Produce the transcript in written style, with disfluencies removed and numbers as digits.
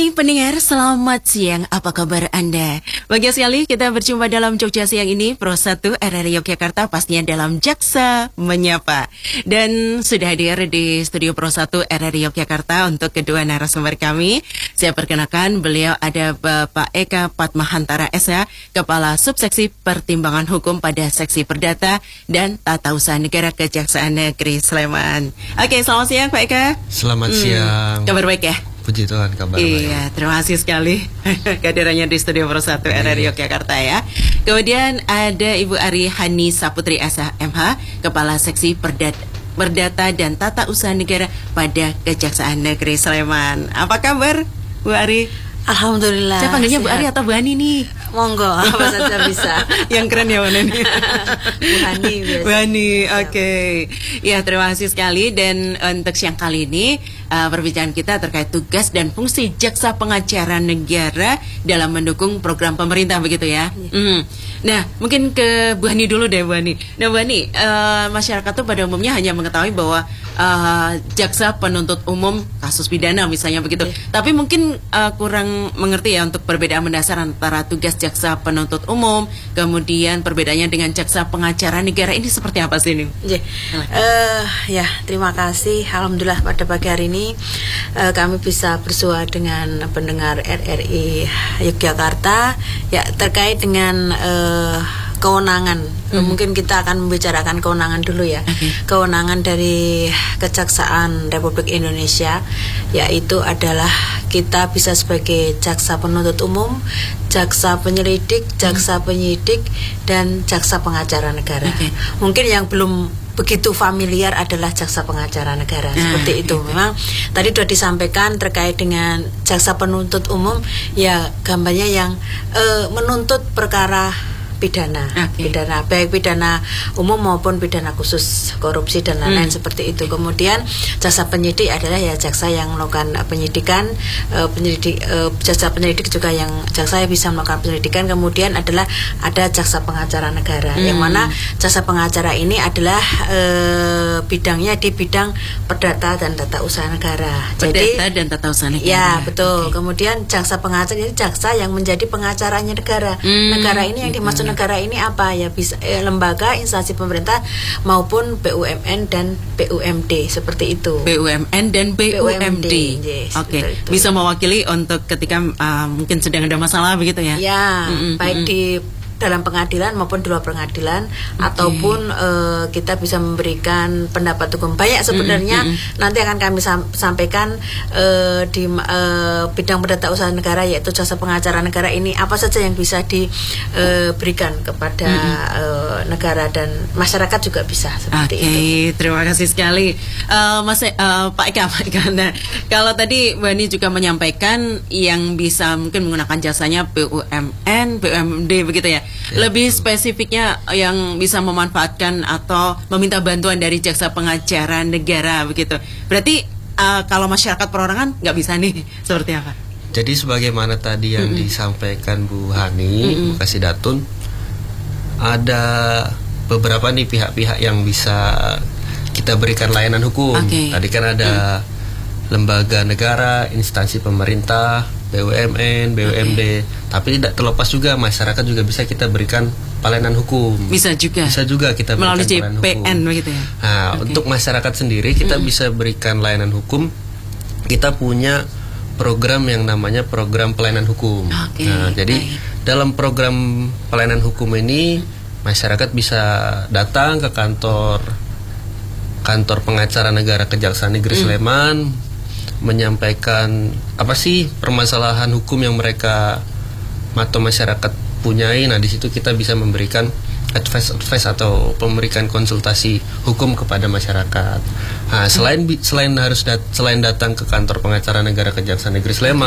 Hai pendengar, selamat siang. Apa kabar Anda? Bahagia sekali kita berjumpa dalam Jogja Siang ini, Pro 1 RRI Yogyakarta, pastinya dalam Jaksa Menyapa. Dan sudah hadir di studio Pro 1 RRI Yogyakarta untuk kedua narasumber kami. Saya perkenalkan, beliau ada Bapak Eka Padmahantara SH, Kepala Subseksi Pertimbangan Hukum pada Seksi Perdata dan Tata Usaha Negara Kejaksaan Negeri Sleman. Oke, selamat siang Pak Eka. Selamat siang. Kabar baik ya? Puji Tuhan, kabar baik. Iya, terima kasih sekali kehadirannya di studio Pro 1 RRI Yogyakarta ya. Kemudian ada Ibu Ari Hani Saputri SH MH, Kepala Seksi Perdata dan Tata Usaha Negara pada Kejaksaan Negeri Sleman. Apa kabar Bu Ari? Alhamdulillah. Saya panggilnya sehat. Bu Ari atau Bu Hani nih? Monggo, apa saja bisa. Yang keren ya mana nih? Bu Hani biasa. Bu Hani, oke. Ya, terima kasih sekali. Dan untuk siang kali ini perbincangan kita terkait tugas dan fungsi jaksa pengacara negara dalam mendukung program pemerintah, begitu ya. Nah, mungkin ke Bu Hani dulu deh, Bu Hani. Nah, Bu Hani, masyarakat tuh pada umumnya hanya mengetahui bahwa jaksa penuntut umum kasus pidana misalnya begitu. Tapi mungkin kurang mengerti ya untuk perbedaan mendasar antara tugas jaksa penuntut umum, kemudian perbedaannya dengan jaksa pengacara negara ini seperti apa sih ini? Ya, terima kasih. Alhamdulillah pada pagi hari ini kami bisa bersua dengan pendengar RRI Yogyakarta ya terkait dengan kewenangan. Mungkin kita akan membicarakan kewenangan dulu ya. Kewenangan dari Kejaksaan Republik Indonesia yaitu adalah kita bisa sebagai jaksa penuntut umum, jaksa penyelidik, jaksa penyidik, dan jaksa pengacara negara. Mungkin yang belum begitu familiar adalah jaksa pengacara negara seperti itu. Memang tadi sudah disampaikan terkait dengan jaksa penuntut umum ya gambarnya yang menuntut perkara pidana, pidana baik pidana umum maupun pidana khusus korupsi dan lain-lain seperti itu. Kemudian jaksa penyidik adalah ya jaksa yang melakukan penyidikan, jaksa penyelidik juga yang jaksa yang bisa melakukan penyelidikan. Kemudian adalah ada jaksa pengacara negara, yang mana jaksa pengacara ini adalah bidangnya di bidang perdata dan tata usaha negara. Perdata dan tata usaha negara. Ya betul. Kemudian jaksa pengacara ini jaksa yang menjadi pengacaranya negara. Negara ini yang dimaksud negara ini apa ya, bisa lembaga instansi pemerintah maupun BUMN dan BUMD seperti itu. BUMN dan BUMD. Yes, Oke. Bisa mewakili untuk ketika mungkin sedang ada masalah begitu ya? Ya, baik di dalam pengadilan maupun di luar pengadilan, ataupun kita bisa memberikan pendapat hukum. Banyak sebenarnya nanti akan kami sampaikan di bidang perdata usaha negara, yaitu jasa pengacara negara ini apa saja yang bisa diberikan kepada negara dan masyarakat juga bisa seperti itu. Terima kasih sekali Pak Eka. Nah, kalau tadi Bu Ani juga menyampaikan yang bisa mungkin menggunakan jasanya BUMN, BUMD begitu ya. Lebih spesifiknya yang bisa memanfaatkan atau meminta bantuan dari jaksa pengacara negara begitu. Berarti kalau masyarakat perorangan nggak bisa nih, seperti apa? Jadi sebagaimana tadi yang disampaikan Bu Hani, Bu Kasidatun, ada beberapa nih pihak-pihak yang bisa kita berikan layanan hukum. Tadi kan ada lembaga negara, instansi pemerintah, BUMN, BUMD. Tapi tidak terlepas juga masyarakat juga bisa kita berikan pelayanan hukum. Bisa juga kita berikan melalui pelayanan CPN hukum. begitu ya. Nah, untuk masyarakat sendiri kita bisa berikan layanan hukum. Kita punya program yang namanya program pelayanan hukum. Jadi dalam program pelayanan hukum ini masyarakat bisa datang ke kantor pengacara negara Kejaksaan Negeri Sleman, menyampaikan apa sih permasalahan hukum yang mereka atau masyarakat punyai. Nah, di situ kita bisa memberikan advice atau memberikan konsultasi hukum kepada masyarakat. Nah, selain datang ke kantor pengacara negara Kejaksaan Negeri Sleman,